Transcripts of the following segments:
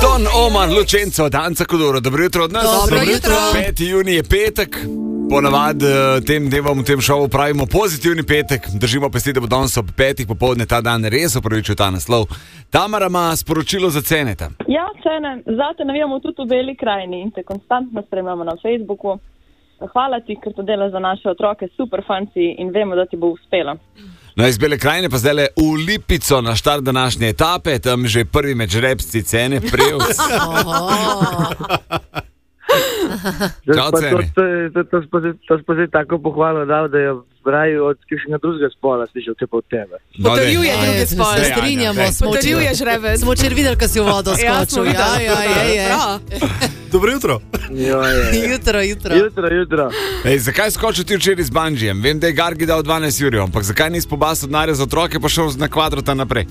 Don Omar Lucenco, Danca Kodoro, dobro jutro od nas. Dobro jutro. 5. junij je petek. Ponavadi tem dnevom v tem šovu pravimo pozitivni petek. Držimo pesti, da bo danes ob 5. popoldne ta dan res upravičil ta naslov. Tamara ima sporočilo za Ceneta. Ja, Cene, zate navijamo tudi v Beli krajini in te konstantno spremljamo na Facebooku. Hvala ti, ker to delaš za naše otroke, super fanci in vemo, da ti bo uspelo. No, iz Bele krajine pa zdaj v Lipico na štart današnje etape, tam že prvi med žrebci Cene Prevc. Čau, Cene. To spozit tako pohvalo dal, da je raji od kakšnega drugega spola slišal, če pa od tebe. Potrjuje drugi spol. Strinjamo, Potrjuje žrebec. smo včeraj videli, ko si v vodo skočil. Ja. Dobro jutro. Jutro. Ej, zakaj skočil ti včeraj z banžijem? Vem, da je Gargi dal 12 jurjev, ampak zakaj nisi pobasal denarja za otroke pa šel na kvadrota naprej?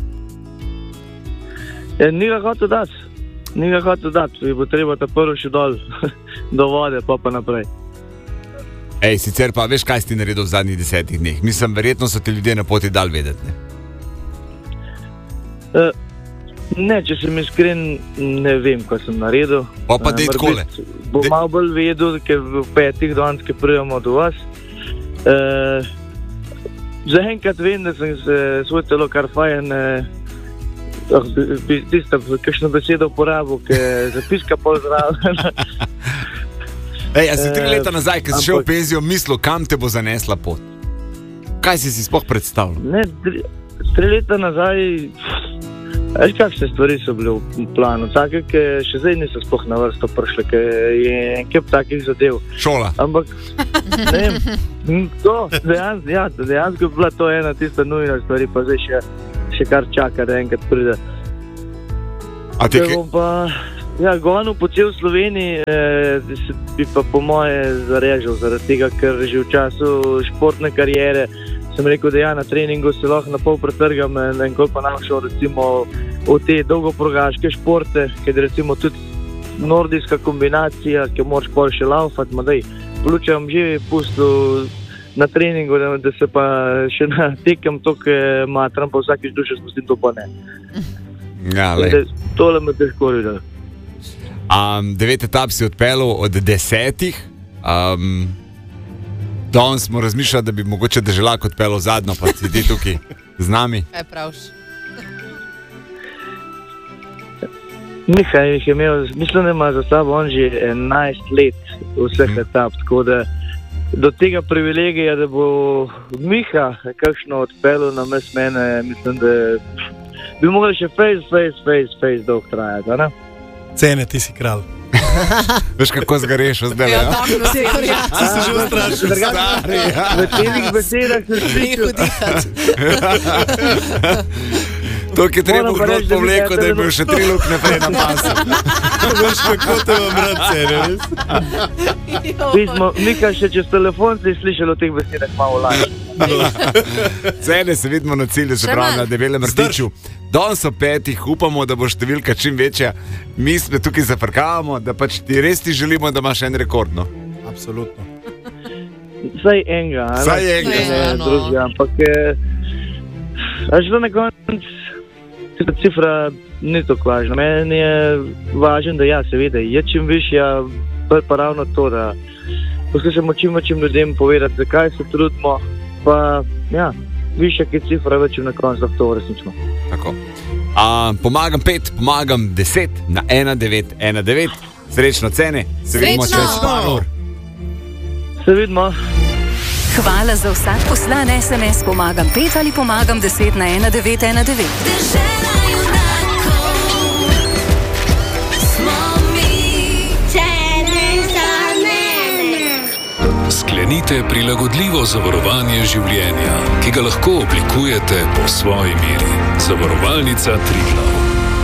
Ni ga hotel dati, bo treba ta prvo še dol do vode, pa naprej. Ej, sicer pa veš, kaj si naredil v zadnjih 10 dneh? Mislim, verjetno so ti ljudje na poti dal vedeti, ne? Ne, če sem iskren, ne vem, kaj sem naredil. Pa dej takole. Bo malo bolj vedel, ker v 5 danes, ki prijemo do vas. Zaenkrat vem, da sem se svoj telo kar fajn tisto, kakšno besedo uporabil, ki zapiska pozdrav. Ej, a si 3 leta nazaj, ko si šel v penzijo, mislil, kam te bo zanesla pot? Kaj si sploh predstavljal? Ne, 3 leta nazaj, veš, kakšne stvari so bile v planu, take, ki še zdaj niso sploh na vrsto prišle, ki je enkep takih zadev. Šola. Ampak, ne vem, dejansko je bila to ena tista nujna stvari, pa zdaj še kar čaka, da enkrat pride. A ti gonil po cel Sloveniji bi pa po moje zarežal, zaradi tega, ker že v času športne karijere sem rekel, da ja, na treningu se lahko na pol pretrgam in ko pa nam šel recimo v te dolgoprogaške športe, ker recimo tudi nordijska kombinacija, ki moraš pol še laufati, polučam že pustil na treningu, da se pa še natekam toliko matram, pa vsakič duše spustim, to pa ne. Ja, lej. Tole me težko videl. 9 etap si odpeljal od 10. Danes smo razmišljali, da bi mogoče Deželak odpeljal zadnjo, pa si ti tukaj z nami. Kaj praviš? Miha jih je imel, mislim, da ima za sabo on že 11 let vseh etap, tako da do tega privilegija, da bo Miha kakšno odpeljal na mes mene, mislim, da bi mogli še face dolg trajati, ne? Cene, ti si kralj. Veš, kako zgareš zdaj, ja? Si se že ustrašil. V teh besedah se slišal. To, ki treba hrot povleko, da je bil še 3 luknje prej na pasu. Veš, kako te vam rad, Cene, res? Mika, še čez telefon si slišal o teh besedah malo lažje. Cene, se vidimo na cilju, se pravi na Debelem rtiču. Danes o 5, upamo, da bo številka čim večja. Mi smo tukaj zafrkavamo, da pač res ti želimo, da imaš en rekord, no? Absolutno. Vsaj enega, ne drugega, ampak a že na konc ta cifra ni tako važna. Meni je važen, da ja, seveda, je čim višja, pa ravno to, da poskušamo čim ljudem povedati, zakaj se trudimo, pa ja, višja ki cifra, več na konc lahko to resnično. Tako. Pomagam 5, pomagam 10 na 1919. Srečno, Cene. Se vidimo čez par ur. Se vidimo. Hvala za vsak poslan SMS pomagam 5 ali pomagam 10 na 1919. Sklenite prilagodljivo zavarovanje življenja, ki ga lahko oblikujete po svoji meri. Zavarovalnica Triglav.